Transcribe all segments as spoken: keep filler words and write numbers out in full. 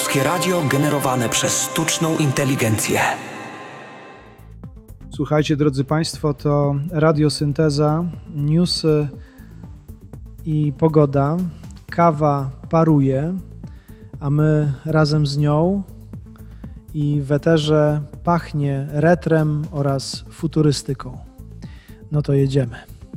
Polskie radio generowane przez sztuczną inteligencję. Słuchajcie, drodzy Państwo, to radiosynteza, newsy i pogoda. Kawa paruje, a my razem z nią i w eterze pachnie retrem oraz futurystyką. No to jedziemy.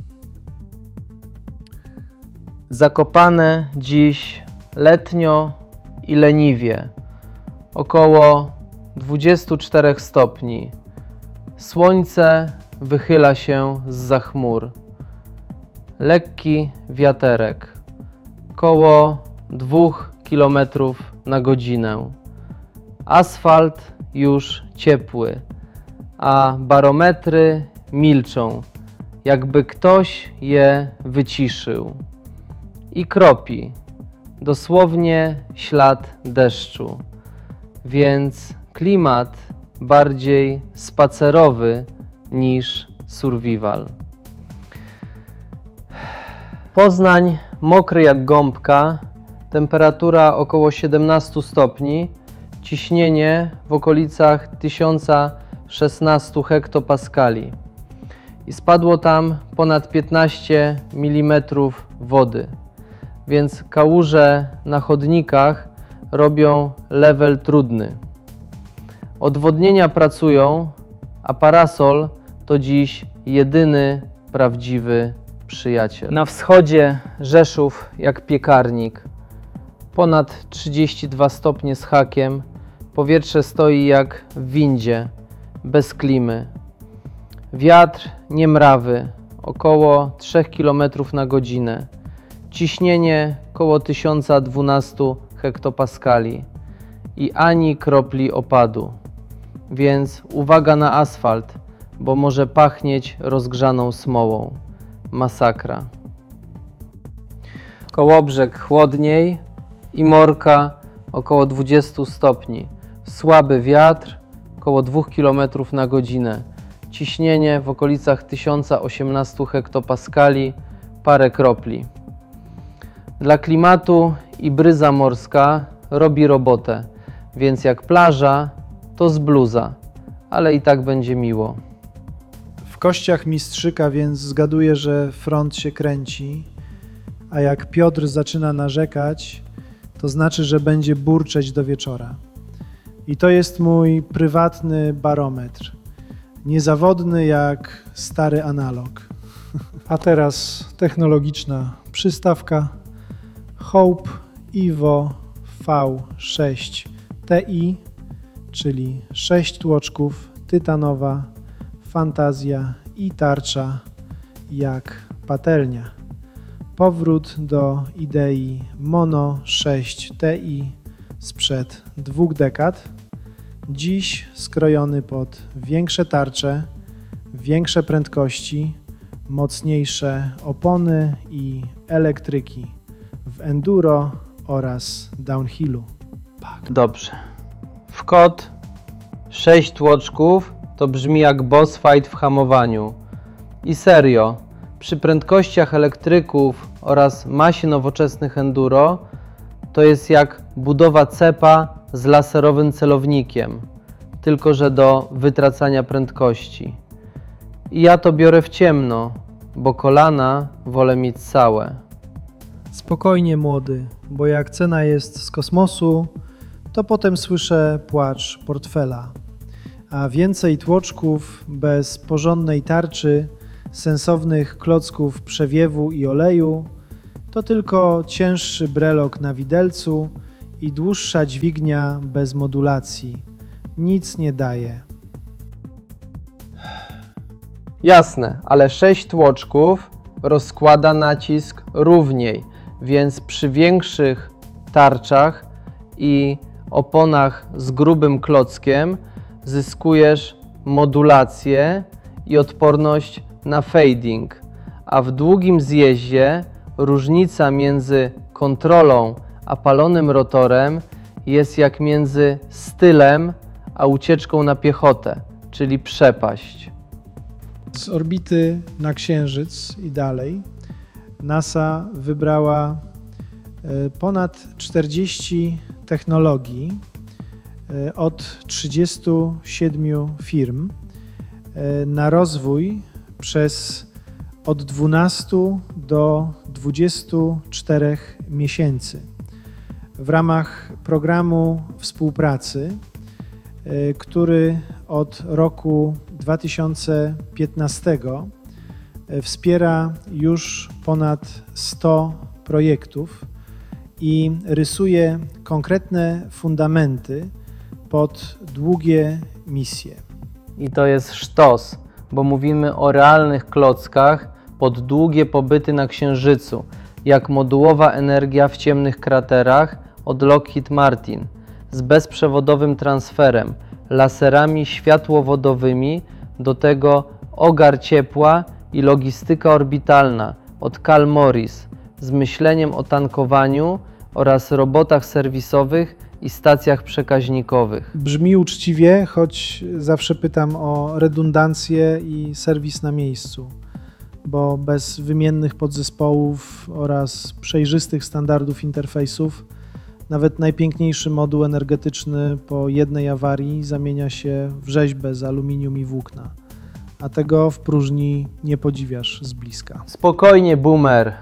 Zakopane dziś letnio i leniwie, około dwadzieścia cztery stopni. Słońce wychyla się zza chmur. Lekki wiaterek, koło dwóch kilometrów na godzinę. Asfalt już ciepły, a barometry milczą, jakby ktoś je wyciszył. I kropi, dosłownie ślad deszczu, więc klimat bardziej spacerowy niż survival. Poznań mokry jak gąbka, temperatura około siedemnaście stopni, ciśnienie w okolicach tysiąc szesnaście hektopaskali i spadło tam ponad piętnaście milimetrów wody, więc kałuże na chodnikach robią level trudny. Odwodnienia pracują, a parasol to dziś jedyny prawdziwy przyjaciel. Na wschodzie Rzeszów jak piekarnik. Ponad trzydzieści dwa stopnie z hakiem. Powietrze stoi jak w windzie, bez klimy. Wiatr niemrawy, około trzy kilometry na godzinę. Ciśnienie koło tysiąc dwanaście hektopaskali i ani kropli opadu. Więc uwaga na asfalt, bo może pachnieć rozgrzaną smołą. Masakra. Kołobrzeg chłodniej i Morka około dwadzieścia stopni. Słaby wiatr, około dwa kilometry na godzinę. Ciśnienie w okolicach tysiąc osiemnaście hektopaskali, parę kropli. Dla klimatu i bryza morska robi robotę, więc jak plaża, to z bluza, ale i tak będzie miło. W kościach mistrzyka, więc zgaduję, że front się kręci, a jak Piotr zaczyna narzekać, to znaczy, że będzie burczeć do wieczora. I to jest mój prywatny barometr, niezawodny jak stary analog. A teraz technologiczna przystawka Hope Evo V sześć Ti, czyli sześć tłoczków, tytanowa, fantazja i tarcza jak patelnia. Powrót do idei Mono sześć Ti sprzed dwóch dekad, dziś skrojony pod większe tarcze, większe prędkości, mocniejsze opony i elektryki w enduro oraz downhillu. Dobrze. W kod sześć tłoczków to brzmi jak boss fight w hamowaniu. I serio, przy prędkościach elektryków oraz masie nowoczesnych enduro to jest jak budowa cepa z laserowym celownikiem, tylko że do wytracania prędkości. I ja to biorę w ciemno, bo kolana wolę mieć całe. Spokojnie, młody, bo jak cena jest z kosmosu, to potem słyszę płacz portfela. A więcej tłoczków bez porządnej tarczy, sensownych klocków przewiewu i oleju, to tylko cięższy brelok na widelcu i dłuższa dźwignia bez modulacji. Nic nie daje. Jasne, ale sześć tłoczków rozkłada nacisk równiej, więc przy większych tarczach i oponach z grubym klockiem zyskujesz modulację i odporność na fading, a w długim zjeździe różnica między kontrolą a palonym rotorem jest jak między stylem a ucieczką na piechotę, czyli przepaść. Z orbity na Księżyc i dalej NASA wybrała ponad czterdzieści technologii od trzydziestu siedmiu firm na rozwój przez od dwunastu do dwudziestu czterech miesięcy w ramach programu współpracy, który od roku dwa tysiące piętnastego wspiera już ponad sto projektów i rysuje konkretne fundamenty pod długie misje. I to jest sztos, bo mówimy o realnych klockach pod długie pobyty na Księżycu, jak modułowa energia w ciemnych kraterach od Lockheed Martin, z bezprzewodowym transferem, laserami światłowodowymi, do tego ogar ciepła i logistyka orbitalna od Cal Morris, z myśleniem o tankowaniu oraz robotach serwisowych i stacjach przekaźnikowych. Brzmi uczciwie, choć zawsze pytam o redundancję i serwis na miejscu, bo bez wymiennych podzespołów oraz przejrzystych standardów interfejsów nawet najpiękniejszy moduł energetyczny po jednej awarii zamienia się w rzeźbę z aluminium i włókna, a tego w próżni nie podziwiasz z bliska. Spokojnie, boomer.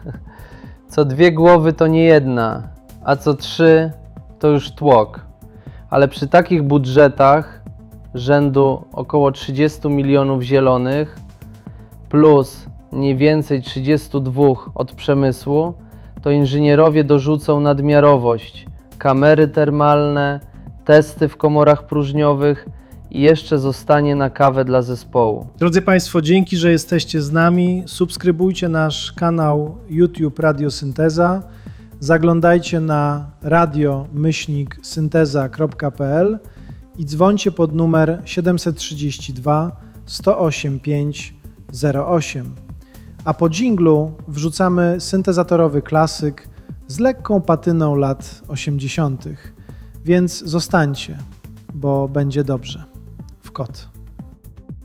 Co dwie głowy to nie jedna, a co trzy to już tłok. Ale przy takich budżetach rzędu około trzydziestu milionów zielonych plus mniej więcej trzydziestu dwóch od przemysłu, to inżynierowie dorzucą nadmiarowość, kamery termalne, testy w komorach próżniowych i jeszcze zostanie na kawę dla zespołu. Drodzy Państwo, dzięki, że jesteście z nami. Subskrybujcie nasz kanał YouTube Radio Synteza. Zaglądajcie na radio myślnik synteza kropka p l i dzwońcie pod numer siedem trzydzieści dwa sto osiem pięć zero osiem. A po dżinglu wrzucamy syntezatorowy klasyk z lekką patyną lat osiemdziesiątych. Więc zostańcie, bo będzie dobrze. W kot.